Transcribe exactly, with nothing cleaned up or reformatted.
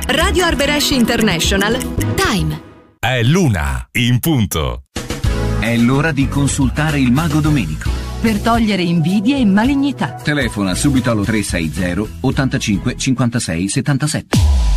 Radio Arbëresh International. Time. È l'una in punto. È l'ora di consultare il mago Domenico. Per togliere invidie e malignità. Telefona subito allo tre sei zero ottantacinque cinquantasei settantasette.